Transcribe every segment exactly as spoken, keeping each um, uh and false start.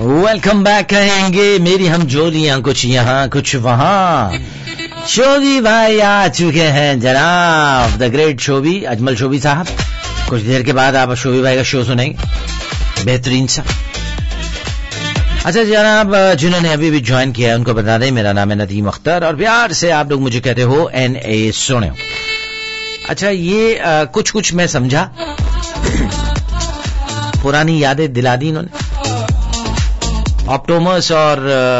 Welcome back कहेंगे मेरी हम जोलियां कुछ यहाँ कुछ वहाँ. शोभी भाई आ चुके हैं जनाब, द ग्रेट शोभी, अजमल शोभी साहब. कुछ देर के बाद आप शोभी भाई का शो सुनेंगे, बेहतरीन सा. अच्छा जनाब, जिन्होंने अभी भी ज्वाइन किया है उनको बता दें मेरा नाम है नदीम अख्तर और प्यार से आप लोग मुझे कहते हो एन ए सुने. अच्छा ये आ, कुछ कुछ मैं समझा, पुरानी यादें दिला दी इन्होंने. ऑप्टोमस और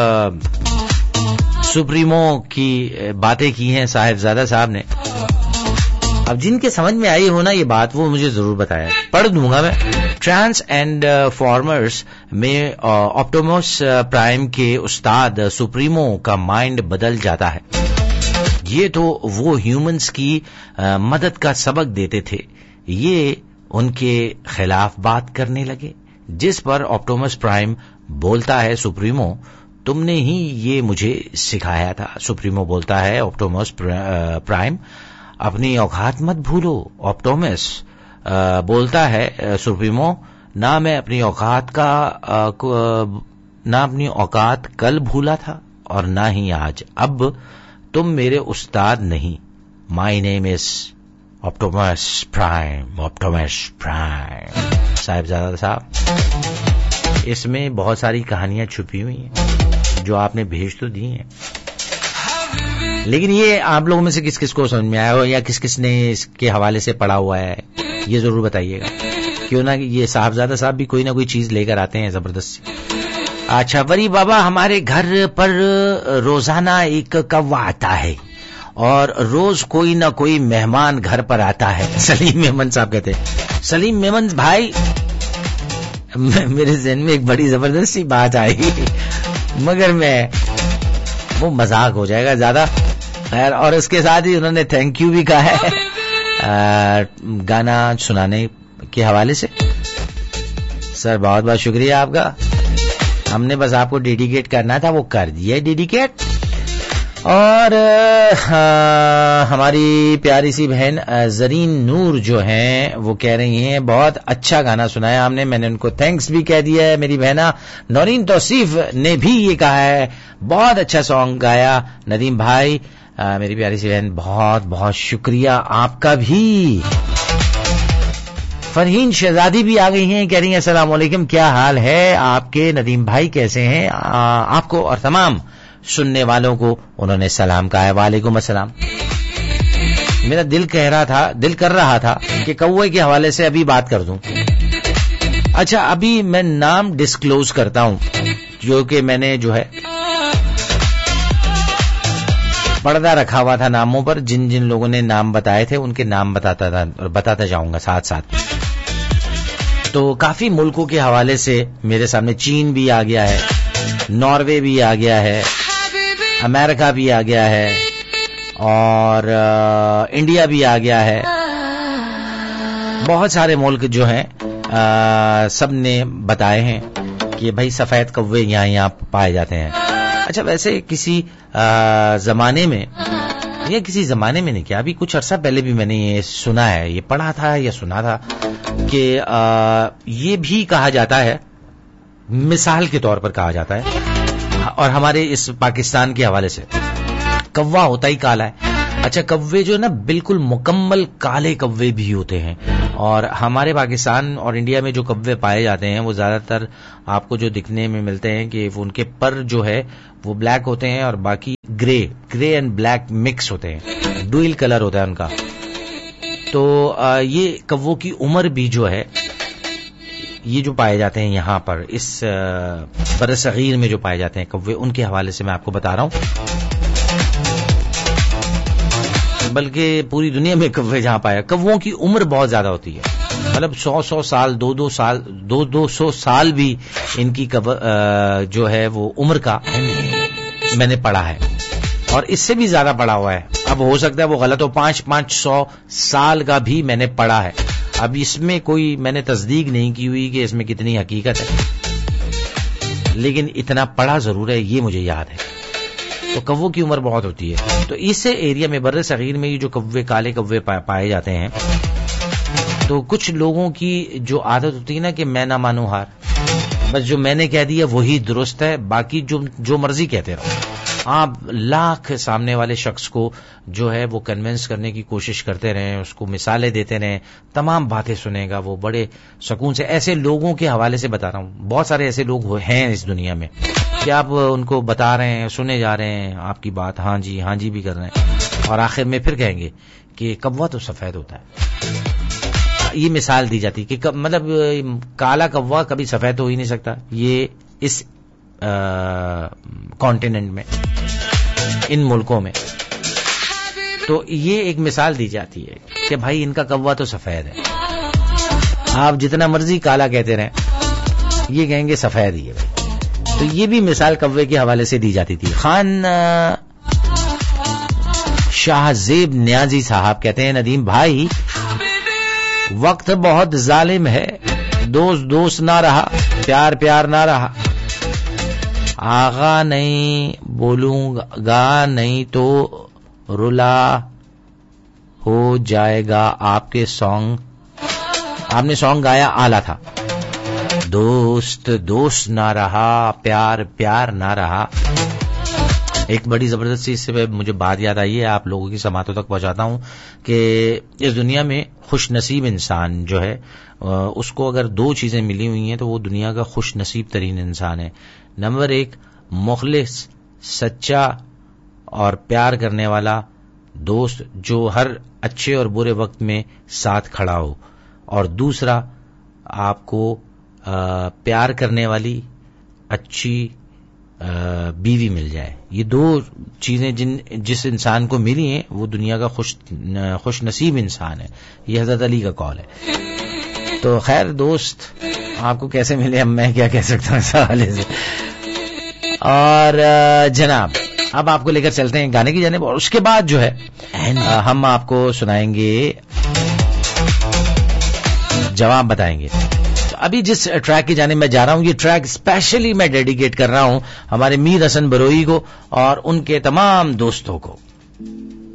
सुप्रीमो की बातें की हैं साहिबजादा साहब ने. अब जिनके समझ में आई हो ना ये बात, वो मुझे जरूर बताया. पढ़ दूंगा मैं. ट्रांस एंड फॉर्मर्स में ऑप्टोमस प्राइम के उस्ताद सुप्रीमो का माइंड बदल जाता है. ये तो वो ह्यूमंस की आ, मदद का सबक देते थे, ये उनके खिलाफ बात करने लगे. जिस पर ऑप्टोमस प्राइम बोलता है, सुप्रीमो तुमने ही ये मुझे सिखाया था. सुप्रीमो बोलता है ऑप्टोमस प्राइम अपनी औकात मत भूलो. ऑप्टोमस बोलता है सुप्रीमो, ना मैं अपनी औकात का ना अपनी औकात कल भूला था और ना ही आज. अब तुम मेरे उस्ताद नहीं. My name is ऑप्टोमस prime. ऑप्टोमस prime Sahibzada साहब, इसमें बहुत सारी कहानियां छुपी हुई हैं जो आपने भेज तो दी हैं, लेकिन ये आप लोगों में से किस किस को समझ में आया हो या किस किस ने इसके हवाले से पढ़ा हुआ है, ये जरूर बताइएगा. क्यों ना ये साहिबजादा साहब भी कोई ना कोई चीज लेकर आते हैं जबरदस्ती. अच्छा वरी बाबा, हमारे घर पर रोजाना एक कौवा आता है और रोज कोई ना कोई मेहमान घर पर आता है. सलीम मेमन साहब कहते हैं. सलीम मेमन भाई, मेरे ज़हन में एक बड़ी जबरदस्त सी बात आई, मगर मैं वो मजाक हो जाएगा ज्यादा. खैर, और इसके साथ ही उन्होंने थैंक यू भी कहा है आ, गाना सुनाने के हवाले से. सर बहुत बहुत शुक्रिया आपका. हमने बस आपको डेडिकेट करना था, वो कर दिया डेडिकेट. और आ, हमारी प्यारी सी बहन जरीन नूर जो हैं वो कह रही हैं बहुत अच्छा गाना सुनाया हमने. मैंने उनको थैंक्स भी कह दिया है. मेरी बहना नौरीन तौसीफ ने भी ये कहा है बहुत अच्छा सॉन्ग गाया नदीम भाई. आ, मेरी प्यारी सी बहन बहुत बहुत शुक्रिया आपका भी. फरहीन शहजादी भी आ गई हैं, कह रही हैं अस्सलाम वालेकुम, क्या हाल है आपके नदीम भाई, कैसे हैं? आ, आपको और तमाम सुनने वालों को उन्होंने सलाम कहा है. वालेकुम अस्सलाम. मेरा दिल कह रहा था दिल कर रहा था कि कौवे के हवाले से अभी बात कर दूं. अच्छा अभी मैं नाम डिस्क्लोज करता हूं, जो कि मैंने जो है पर्दा रखा हुआ था नामों पर. जिन जिन लोगों ने नाम बताए थे उनके नाम बताता था और बताता जाऊंगा साथ साथ. तो काफी मुल्कों के हवाले से मेरे सामने चीन भी आ गया है, नॉर्वे भी आ गया है, अमेरिका भी आ गया है और आ, इंडिया भी आ गया है. बहुत सारे मुल्क जो हैं सब ने बताए हैं कि भाई सफेद कौवे यहाँ यहाँ पाए जाते हैं. अच्छा वैसे किसी आ, जमाने में या किसी जमाने में नहीं, क्या अभी कुछ अरसा पहले भी मैंने ये सुना है, ये पढ़ा था या सुना था कि आ, ये भी कहा जाता है, मिसाल के तौर पर कहा जाता है, और हमारे इस पाकिस्तान के हवाले से कौवा होता ही काला है. अच्छा कौवे जो ना बिल्कुल मुकम्मल काले कौवे भी होते हैं, और हमारे पाकिस्तान और इंडिया में जो कौवे पाए जाते हैं वो ज्यादातर आपको जो दिखने में मिलते हैं कि उनके पर जो है वो ब्लैक होते हैं और बाकी grey grey and black mix होते हैं, डुअल कलर होता है उनका. तो आ, ये कौवों की उम्र भी जो है, ये जो पाए जाते हैं यहाँ पर इस बरसगीर में जो पाए जाते हैं कौवे, उनके हवाले से मैं आपको बता रहा हूँ. बल्कि पूरी दुनिया में कौवे जहां पाया, कौवों की उम्र बहुत ज्यादा होती है, मतलब सौ सौ साल दो दो साल दो दो सौ साल भी इनकी जो है वो उम्र का मैंने पढ़ा है, और इससे भी ज्यादा पढ़ा हुआ है. अब हो सकता है वो गलत हो, पांच पांच सौ साल का भी मैंने पढ़ा है. अब इसमें कोई मैंने तस्दीक नहीं की हुई कि इसमें कितनी हकीकत है, लेकिन इतना पढ़ा जरूर है, ये मुझे याद है. तो कौवों की उम्र बहुत होती है. तो इस एरिया में बर्रे सगीर में ये जो कौवे काले कौवे पाए जाते हैं, तो कुछ लोगों की जो आदत होती है ना कि मैं ना मानू हार, بس جو میں نے کہہ دیا وہی درست ہے، باقی جو جو مرضی کہتے رہو. آپ لاکھ سامنے والے شخص کو جو ہے وہ کنونس کرنے کی کوشش کرتے رہیں، اس کو مثالیں دیتے رہیں، تمام باتیں سنے گا وہ بڑے سکون سے. ایسے لوگوں کے حوالے سے بتا رہا ہوں، بہت سارے ایسے لوگ ہیں اس دنیا میں کہ آپ ان کو بتا رہے ہیں، سنے جا رہے ہیں آپ کی بات، ہاں جی ہاں جی بھی کر رہے ہیں، اور آخر میں پھر کہیں گے کہ کوا تو سفید ہوتا ہے. یہ مثال دی جاتی کہ مطلب کالا کوا کبھی سفید ہو ہی نہیں سکتا. یہ اس کانٹیننٹ میں، ان ملکوں میں، تو یہ ایک مثال دی جاتی ہے کہ بھائی ان کا کوا تو سفید ہے. آپ جتنا مرضی کالا کہتے رہیں، یہ کہیں گے سفید ہی ہے بھائی. تو یہ بھی مثال کوے کے حوالے سے دی جاتی تھی. خان شاہ زیب نیازی صاحب کہتے ہیں ندیم بھائی وقت بہت ظالم ہے، دوست دوست نہ رہا، پیار پیار نہ رہا، آغا نہیں بولوں گا نہیں تو رلا ہو جائے گا. آپ کے سانگ آپ نے سانگ گایا اعلیٰ تھا. دوست دوست نہ رہا، پیار پیار نہ رہا. ایک بڑی زبردست چیز سے مجھے بات یاد آئی ہے، آپ لوگوں کی سماعتوں تک پہنچاتا ہوں کہ اس دنیا میں خوش نصیب انسان جو ہے اس کو اگر دو چیزیں ملی ہوئی ہیں تو وہ دنیا کا خوش نصیب ترین انسان ہے. نمبر ایک مخلص، سچا اور پیار کرنے والا دوست جو ہر اچھے اور برے وقت میں ساتھ کھڑا ہو، اور دوسرا آپ کو پیار کرنے والی اچھی بیوی مل جائے. یہ دو چیزیں جن جس انسان کو ملی ہیں وہ دنیا کا خوش خوش نصیب انسان ہے. یہ حضرت علی کا قول ہے. تو خیر دوست آپ کو کیسے ملے اب میں کیا کہہ سکتا ہوں اس حوالے سے. اور جناب اب آپ کو لے کر چلتے ہیں گانے کی جانب، اور اس کے بعد جو ہے ہم آپ کو سنائیں گے، جواب بتائیں گے. ابھی جس ٹریک کی جانب میں جا رہا ہوں یہ ٹریک اسپیشلی میں ڈیڈیکیٹ کر رہا ہوں ہمارے میر حسن بروئی کو اور ان کے تمام دوستوں کو.